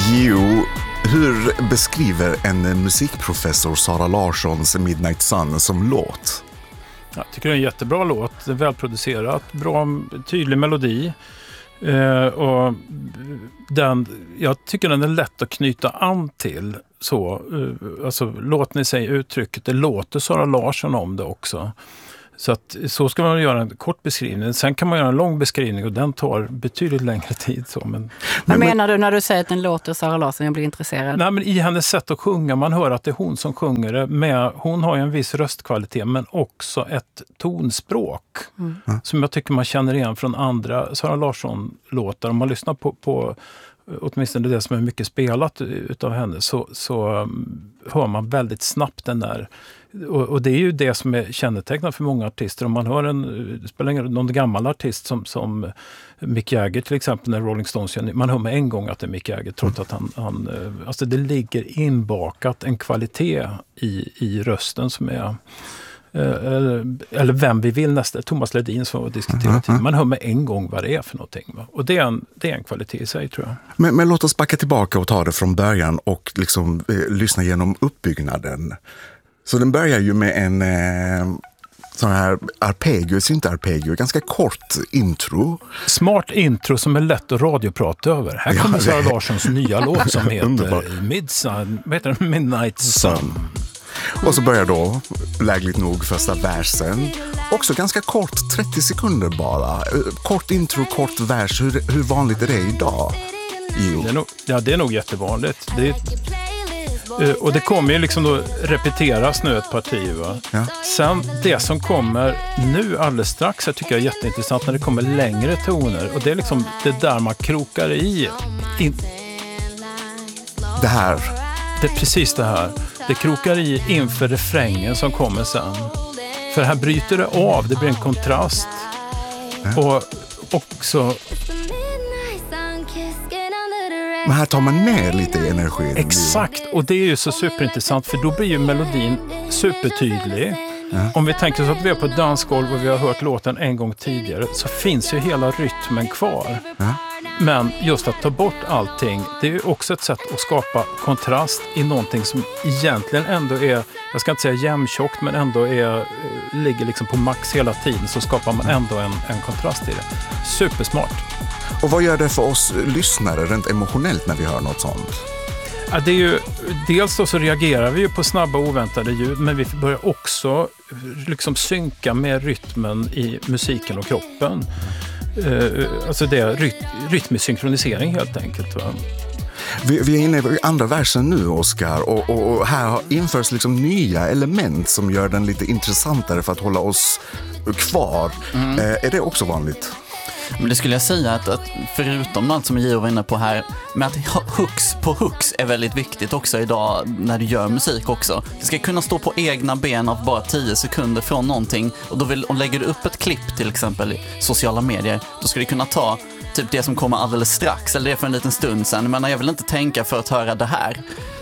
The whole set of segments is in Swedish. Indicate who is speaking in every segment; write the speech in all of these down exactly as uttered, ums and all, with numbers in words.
Speaker 1: Jo, hur beskriver en musikprofessor Zara Larssons Midnight Sun som låt?
Speaker 2: Jag tycker det är en jättebra låt, välproducerat, bra, tydlig melodi. Eh, och den, jag tycker den är lätt att knyta an till. Så, eh, alltså, låt ni säga uttrycket, det låter Zara Larsson om det också. Så att, så ska man göra en kort beskrivning. Sen kan man göra en lång beskrivning och den tar betydligt längre tid. Så, men,
Speaker 3: Vad men, menar du när du säger att den låter Zara Larsson? Jag blir intresserad.
Speaker 2: Nej, men i hennes sätt att sjunga, man hör att det är hon som sjunger det. Med, hon har ju en viss röstkvalitet men också ett tonspråk mm. som jag tycker man känner igen från andra Zara Larsson-låtar. Om man lyssnar på, på åtminstone det som är mycket spelat utav henne så, så um, hör man väldigt snabbt den där. Och, och det är ju det som är kännetecknat för många artister. Om man hör en, det spelar ingen roll, någon gammal artist som, som Mick Jagger till exempel när Rolling Stones, man hör med en gång att det är Mick Jagger trots att han, han alltså det ligger inbakat en kvalitet i, i rösten som är eller, eller vem vi vill nästa, Thomas Ledin som har diskuterat mm-hmm. man hör med en gång vad det är för någonting. Va? Och det är, en, det är en kvalitet i sig tror jag.
Speaker 1: Men, men låt oss backa tillbaka och ta det från början och liksom eh, lyssna genom uppbyggnaden. Så den börjar ju med en eh, sån här arpeggio, syntarpeggio, ganska kort intro.
Speaker 2: Smart intro som är lätt att radioprata över. Här kommer ja, Zara Larssons nya låt som heter Midsun, heter den? Midnight Sun.
Speaker 1: Och så börjar då, lägligt nog, första versen. Också ganska kort, trettio sekunder bara. Kort intro, kort vers. Hur, hur vanligt är det idag?
Speaker 2: Det är nog, ja, det är nog jättevanligt. Det är, och det kommer ju liksom då repeteras nu ett parti. Va? Ja. Sen det som kommer nu alldeles strax, jag tycker jag är jätteintressant när det kommer längre toner. Och det är liksom det där man krokar i. In...
Speaker 1: Det här.
Speaker 2: Det är precis det här. Det krokar i inför refrängen som kommer sen. För här bryter det av, det blir en kontrast. Ja. Och också...
Speaker 1: Men här tar man ner lite energi.
Speaker 2: Exakt, och det är ju så superintressant för då blir ju melodin supertydlig. Ja. Om vi tänker så att vi är på ett dansgolv och vi har hört låten en gång tidigare så finns ju hela rytmen kvar. Ja. Men just att ta bort allting, det är ju också ett sätt att skapa kontrast i någonting som egentligen ändå är, jag ska inte säga jämntjockt, men ändå är, ligger liksom på max hela tiden, så skapar man ändå en, en kontrast i det. Supersmart.
Speaker 1: Och vad gör det för oss lyssnare rent emotionellt när vi hör något sånt?
Speaker 2: Ja, det är ju, dels då så reagerar vi ju på snabba oväntade ljud, men vi börjar också liksom synka med rytmen i musiken och kroppen. Uh, alltså det är ryt, rytmisk synkronisering helt enkelt. Va?
Speaker 1: Vi, vi är inne i andra versen nu, Oskar, och, och, och här införs liksom nya element som gör den lite intressantare för att hålla oss kvar. Mm. Uh, är det också vanligt?
Speaker 4: Men det skulle jag säga att, att förutom allt som Gio var inne på här, med att hooks på hooks är väldigt viktigt också idag när du gör musik också. Det ska kunna stå på egna ben av bara tio sekunder från någonting, och då vill, om lägger du upp ett klipp till exempel i sociala medier, då ska du kunna ta typ det som kommer alldeles strax eller det för en liten stund sedan. Men jag vill inte tänka för att höra det här.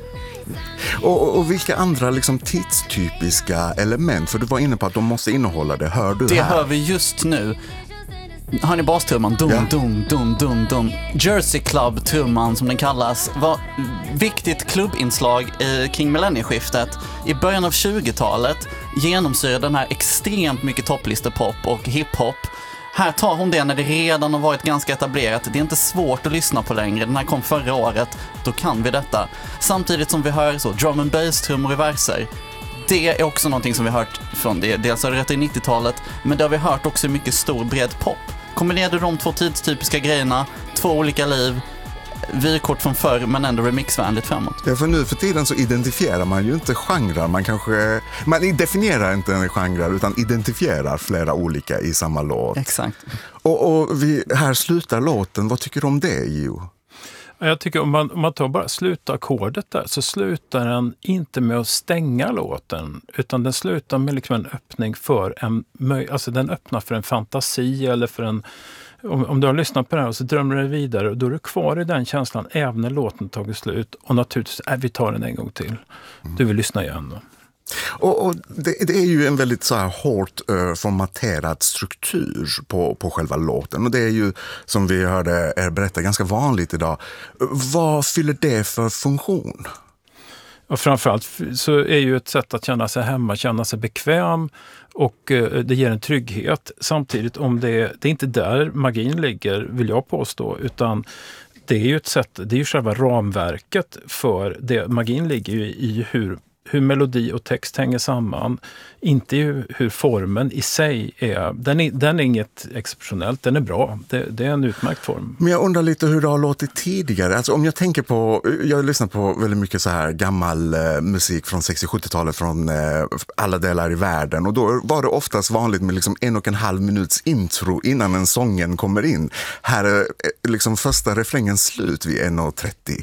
Speaker 1: Och, och, och vilka andra liksom tidstypiska element, för du var inne på att de måste innehålla det, hör du
Speaker 4: det
Speaker 1: här?
Speaker 4: Det hör vi just nu. Hör ni bastrumman? Dum, yeah. dum, dum, dum, dum. Jersey Club-trumman som den kallas var viktigt klubbinslag i kring millennieskiftet. I början av tjugotalet genomsyrade den här extremt mycket topplistepop och hiphop. Här tar hon det när det redan har varit ganska etablerat. Det är inte svårt att lyssna på längre. Den här kom förra året. Då kan vi detta. Samtidigt som vi hör så drum and bass trummor i verser. Det är också någonting som vi har hört från det. Dels har det rätt i nittiotalet, men det har vi hört också i mycket stor bred pop. Kombinerade de två tidstypiska grejerna, två olika liv, vykort från förr men ändå remixvänligt framåt.
Speaker 1: Ja, för nu för tiden så identifierar man ju inte genrer. Man kanske, man definierar inte en genre utan identifierar flera olika i samma låt.
Speaker 4: Exakt.
Speaker 1: Och, och vi, här slutar låten. Vad tycker du om det, Jo?
Speaker 2: Jag tycker om man, om man tar bara slutakkordet där, så slutar den inte med att stänga låten, utan den slutar med liksom en öppning för en, alltså den öppnar för en fantasi eller för en, om, om du har lyssnat på det här och så drömmer du vidare, och då är du kvar i den känslan även när låten tagit slut, och naturligtvis, äh, vi tar den en gång till. Du vill lyssna igen då.
Speaker 1: Och, och det, det är ju en väldigt så här hårt uh, formaterad struktur på, på själva låten. Och det är ju, som vi hörde er berätta, ganska vanligt idag. Vad fyller det för funktion?
Speaker 2: Och framförallt så är ju ett sätt att känna sig hemma, känna sig bekväm, och eh, det ger en trygghet. Samtidigt, om det, det är inte där magin ligger, vill jag påstå, utan det är ju ett sätt, det är ju själva ramverket för det. Magin ligger ju i hur hur melodi och text hänger samman, inte hur formen i sig är. Den är, den är inget exceptionellt, den är bra. Det, det är en utmärkt form.
Speaker 1: Men jag undrar lite hur det har låtit tidigare. Alltså om jag tänker på, jag lyssnar på väldigt mycket så här gammal eh, musik från sextio-sjuttiotalet från eh, alla delar i världen. Och då var det oftast vanligt med liksom en och en halv minuts intro innan en sången kommer in. Här är liksom första refrängen slut vid en och trettio.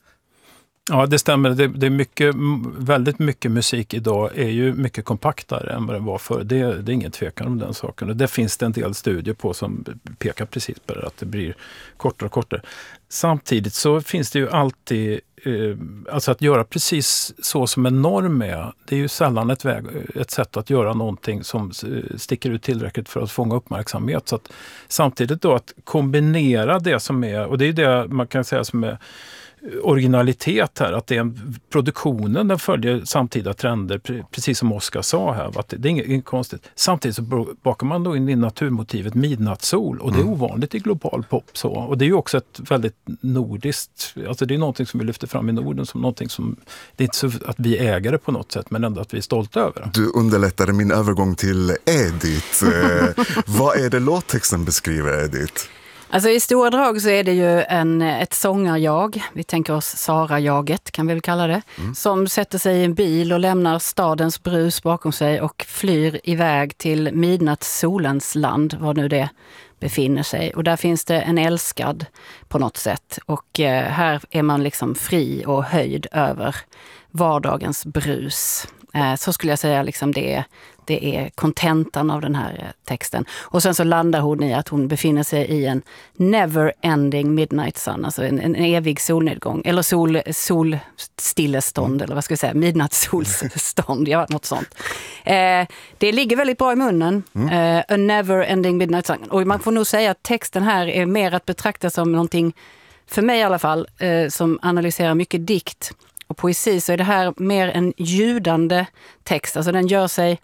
Speaker 2: Ja, det stämmer. Det, det är mycket, väldigt mycket musik idag är ju mycket kompaktare än vad det var förr. Det, det är ingen tvekan om den saken. Och det finns det en del studier på som pekar precis på det, att det blir kortare och kortare. Samtidigt så finns det ju alltid, eh, alltså att göra precis så som en norm är, det är ju sällan ett, väg, ett sätt att göra någonting som sticker ut tillräckligt för att fånga uppmärksamhet. Så att samtidigt då att kombinera det som är, och det är det man kan säga som är originalitet här, att det är en, produktionen den följer samtida trender, precis som Oskar sa här, att det, det är inget, inget konstigt. Samtidigt så bakar man då in i naturmotivet midnattssol, och det är ovanligt i global pop så, och det är ju också ett väldigt nordiskt, alltså det är någonting som vi lyfter fram i Norden som någonting som, det är inte så att vi äger det på något sätt, men ändå att vi är stolta över det.
Speaker 1: Du underlättade min övergång till Edith. eh, vad är det låttexten beskriver, Edith?
Speaker 3: Alltså i stora drag så är det ju en, ett sångarjag, vi tänker oss Sara-jaget kan vi väl kalla det, mm. som sätter sig i en bil och lämnar stadens brus bakom sig och flyr iväg till midnattssolens land, var nu det befinner sig. Och där finns det en älskad på något sätt, och eh, här är man liksom fri och höjd över vardagens brus. Eh, så skulle jag säga liksom det Det är kontentan av den här texten. Och sen så landar hon i att hon befinner sig i en never-ending midnight sun. Alltså en, en evig solnedgång. Eller sol, solstillestånd, mm. eller vad ska jag säga? Midnattssolstånd, ja, något sånt. Eh, det ligger väldigt bra i munnen. Mm. Eh, a never-ending midnight sun. Och man får nog säga att texten här är mer att betrakta som någonting, för mig i alla fall, eh, som analyserar mycket dikt och poesi, så är det här mer en ljudande text. Alltså den gör sig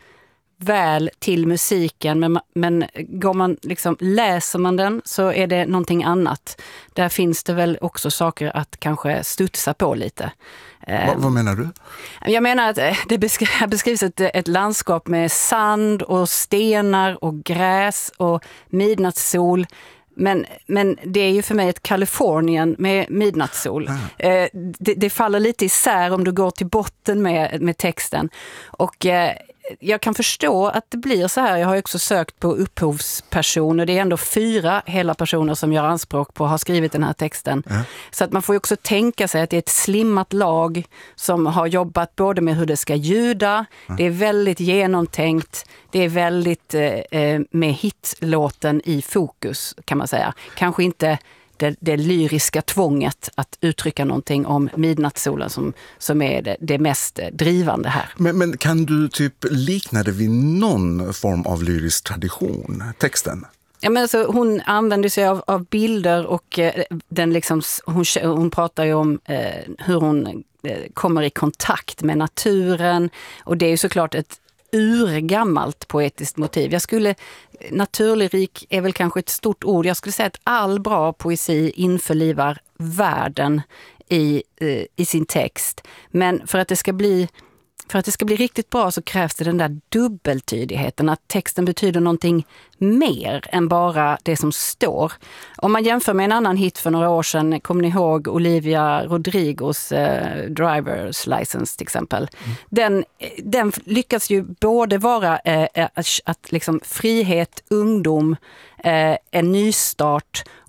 Speaker 3: väl till musiken, men, men går man liksom, läser man den så är det någonting annat. Där finns det väl också saker att kanske studsa på lite.
Speaker 1: Va, vad menar du?
Speaker 3: Jag menar att det beskri- beskrivs ett, ett landskap med sand och stenar och gräs och midnattssol. Men, men det är ju för mig ett Kalifornien med midnattssol. Ah. Eh, det, det faller lite isär om du går till botten med, med texten. Och eh, jag kan förstå att det blir så här. Jag har också sökt på upphovspersoner. Det är ändå fyra hela personer som gör anspråk på att ha skrivit den här texten. Ah. Så att man får ju också tänka sig att det är ett slimmat lag som har jobbat både med hur det ska ljuda. Ah. Det är väldigt genomtänkt. Det är väldigt eh, med hitlåten i fokus, kan man säga. Kanske inte det, det lyriska tvånget att uttrycka någonting om midnattssolen som, som är det, det mest drivande här.
Speaker 1: Men, men kan du typ likna det vid någon form av lyrisk tradition, texten?
Speaker 3: Ja, men alltså, hon använder sig av, av bilder och eh, den liksom, hon, hon pratar ju om eh, hur hon eh, kommer i kontakt med naturen, och det är ju såklart ett urgammalt poetiskt motiv. Jag skulle, naturlig är väl kanske ett stort ord, jag skulle säga att all bra poesi införlivar världen i, i sin text. Men för att det ska bli För att det ska bli riktigt bra så krävs det den där dubbeltydigheten, att texten betyder någonting mer än bara det som står. Om man jämför med en annan hit för några år sedan, kommer ni ihåg Olivia Rodrigos eh, Driver's License till exempel. Mm. Den, den lyckas ju både vara eh, att, att liksom frihet, ungdom, eh, en nystart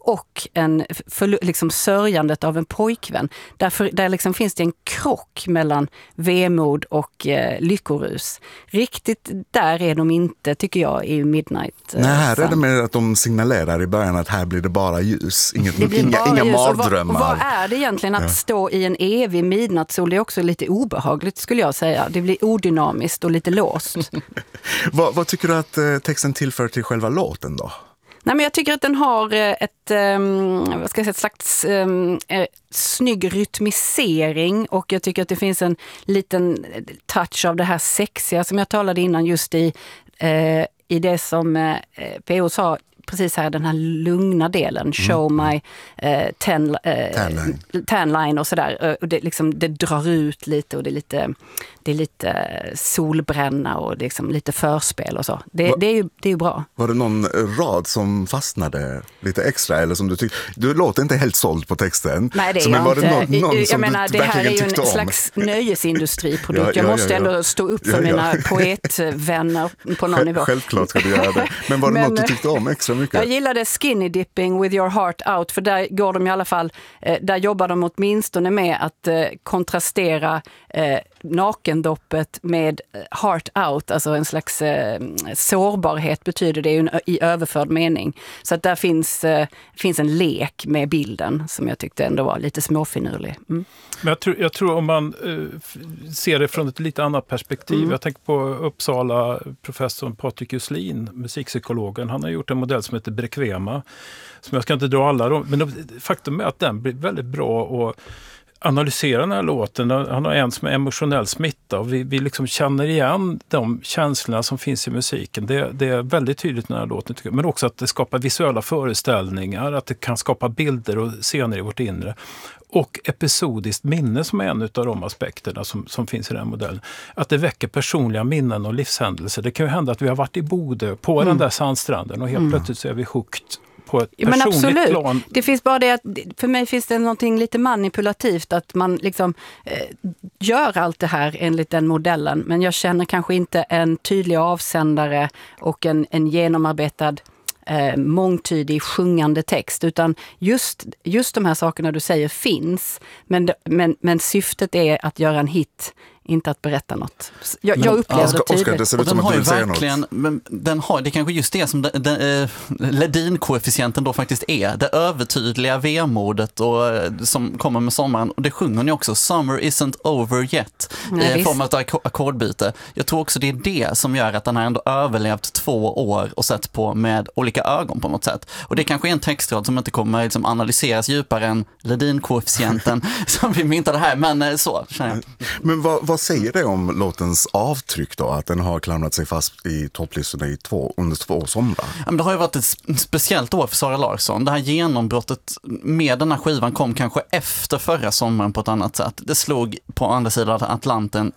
Speaker 3: och en för, liksom sörjandet av en pojkvän. Därför, där liksom finns det en krock mellan vemod och eh, lyckorus. Riktigt där är de inte, tycker jag, i Midnight. Eh,
Speaker 1: Nej, här är det med att de signalerar i början att här blir det bara ljus. Inget,
Speaker 3: det blir
Speaker 1: inga
Speaker 3: bara
Speaker 1: inga
Speaker 3: ljus.
Speaker 1: mardrömmar.
Speaker 3: Och vad, och vad är det egentligen att ja. stå i en evig midnattssol? Det är också lite obehagligt, skulle jag säga. Det blir odynamiskt och lite låst.
Speaker 1: vad, vad tycker du att eh, texten tillför till själva låten då?
Speaker 3: Nej, men jag tycker att den har ett, um, vad ska jag säga, ett slags um, eh, snygg rytmisering, och jag tycker att det finns en liten touch av det här sexiga som jag talade innan, just i, eh, i det som eh, P O sa precis här, den här lugna delen, show mm. my eh, ten, eh, tanline. tanline och sådär. Och det, liksom, det drar ut lite och det är lite, det är lite solbränna och det är liksom lite förspel och så. Det, Va, det, är ju, det är ju bra.
Speaker 1: Var det någon rad som fastnade lite extra, eller som du tyckte? Du låter inte helt såld på texten.
Speaker 3: Nej, det är
Speaker 1: så,
Speaker 3: jag
Speaker 1: var det
Speaker 3: inte.
Speaker 1: någon, någon
Speaker 3: jag
Speaker 1: som
Speaker 3: menar,
Speaker 1: du
Speaker 3: det här är ju en
Speaker 1: om?
Speaker 3: slags nöjesindustriprodukt. ja, ja,
Speaker 1: jag
Speaker 3: måste
Speaker 1: ja, ja.
Speaker 3: ändå stå upp för
Speaker 1: ja, ja.
Speaker 3: mina poetvänner på någon
Speaker 1: Själv,
Speaker 3: nivå.
Speaker 1: Självklart ska du göra det. Men var det
Speaker 3: Men,
Speaker 1: något du tyckte om extra mycket?
Speaker 3: Jag gillade skinny dipping with your heart out, för där går de i alla fall, eh, där jobbar de åtminstone med att eh, kontrastera eh, nakendoppet med heart out, alltså en slags eh, sårbarhet betyder det ju en, i överförd mening. Så att där finns, eh, finns en lek med bilden som jag tyckte ändå var lite småfinurlig. Mm.
Speaker 2: Men jag tror, jag tror om man eh, ser det från ett lite annat perspektiv. Mm. Jag tänker på Uppsala professorn Patrik Juslin, musikpsykologen. Han har gjort en modell som heter Brequema, som jag ska inte dra alla dem, men faktum är att den blir väldigt bra att analysera den här låten. Han har en som är emotionell smitta, och vi, vi liksom känner igen de känslorna som finns i musiken. Det, det är väldigt tydligt i den här låten, tycker jag. Men också att det skapar visuella föreställningar, att det kan skapa bilder och scener i vårt inre. Och episodiskt minne som är en av de aspekterna som, som finns i den här modellen. Att det väcker personliga minnen och livshändelser. Det kan ju hända att vi har varit i Bodö på mm. den där sandstranden och helt mm. plötsligt så är vi hooked på ett
Speaker 3: ja,
Speaker 2: personligt
Speaker 3: men absolut.
Speaker 2: plan.
Speaker 3: Det finns bara det att, för mig finns det någonting lite manipulativt att man liksom eh, gör allt det här enligt den modellen, men jag känner kanske inte en tydlig avsändare och en, en genomarbetad eh, mångtydig sjungande text, utan just, just de här sakerna du säger finns, men, men, men syftet är att göra en hit, inte att berätta något. Jag, jag upplever ja, det tydligt.
Speaker 1: Oscar, det ser ut som
Speaker 4: den
Speaker 1: att
Speaker 4: har
Speaker 1: du
Speaker 4: ju verkligen, men den har, det är kanske just det som den, den, äh, Ledin-koefficienten då faktiskt är. Det övertydliga vemodet och, äh, som kommer med sommaren. Och det sjunger ni också, Summer isn't over yet. I form av ett ackordbyte. Jag tror också det är det som gör att den har ändå överlevt två år och sett på med olika ögon på något sätt. Och det kanske är en textrad som inte kommer liksom analyseras djupare än Ledin-koefficienten som vi myntade här, men äh, så känner jag.
Speaker 1: Men vad, vad säger det om låtens avtryck då? Att den har klamrat sig fast i topplistorna i två, under två somrar?
Speaker 4: Ja, men det har ju varit ett speciellt år för Sara Larsson. Det här genombrottet med den här skivan kom kanske efter förra sommaren på ett annat sätt. Det slog på andra sidan Atlanten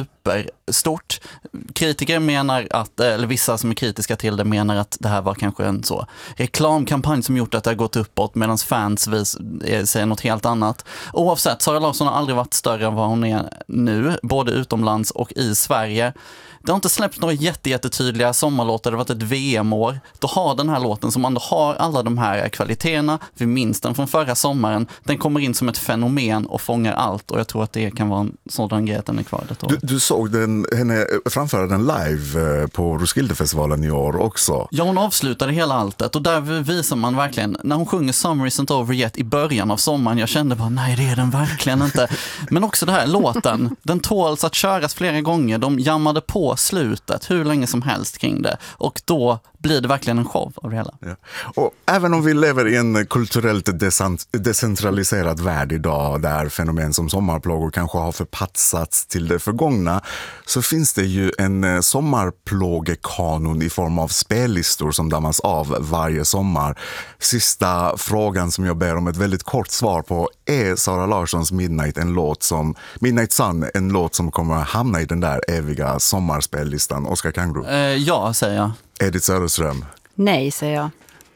Speaker 4: superstort. Kritiker menar att, eller vissa som är kritiska till det menar att det här var kanske en så reklamkampanj som gjort att det har gått uppåt, medan fans vis, säger något helt annat. Oavsett, Sara Larsson har aldrig varit större än vad hon är nu, både utomlands och i Sverige. Det har inte släppt några jätte, jättetydliga sommarlåtar, det har varit ett V M-år. Då har den här låten som ändå har alla de här kvaliteterna, vi minns den från förra sommaren, den kommer in som ett fenomen och fångar allt, och jag tror att det kan vara en sådan grej att den är kvar det
Speaker 1: du, du såg den, henne framföra den live på Roskildefestivalen i år också.
Speaker 4: Ja, hon avslutade hela alltet, och där visar man verkligen, när hon sjunger Summer isn't over yet i början av sommaren, jag kände bara, nej det är den verkligen inte. Men också det här, låten, den tåls att köras flera gånger, de jammade på slutet hur länge som helst kring det, och då blir det verkligen en show av det hela. Ja.
Speaker 1: Och även om vi lever i en kulturellt decentraliserad värld idag, där fenomen som sommarplågor kanske har förpatsats till det förgångna, så finns det ju en sommarplågekanon i form av spellistor som dammas av varje sommar. Sista frågan som jag ber om ett väldigt kort svar på: är Sara Larssons Midnight en låt som Midnight Sun en låt som kommer att hamna i den där eviga sommarspellistan? Oscar Kangro?
Speaker 4: Eh, ja, säger jag.
Speaker 1: Edith Söderström?
Speaker 3: Nej, säger jag.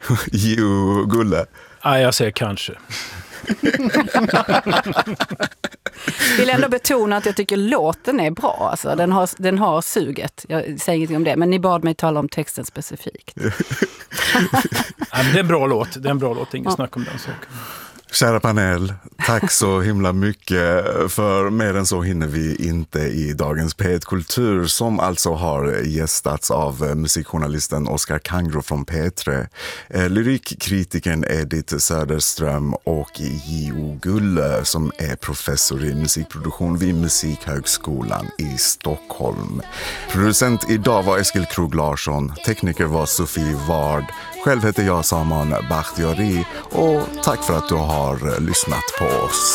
Speaker 1: Jo, Gulle?
Speaker 2: Ja, jag säger kanske.
Speaker 3: vill ändå betona att jag tycker låten är bra. Alltså, den, har, den har suget. Jag säger ingenting om det, men ni bad mig tala om texten specifikt.
Speaker 2: Ja, men det är en bra låt. Det är en bra låt, ingen ja. snack om den saken.
Speaker 1: Kära panel, tack så himla mycket, för mer än så hinner vi inte i dagens P ett Kultur, som alltså har gästats av musikjournalisten Oskar Kangro från P tre, lyrikkritikern Edith Söderström och J O Gulle som är professor i musikproduktion vid Musikhögskolan i Stockholm. Producent idag var Eskil Krog Larsson, tekniker var Sofie Ward. Själv heter jag Saman Bakhtiari och tack för att du har lyssnat på oss.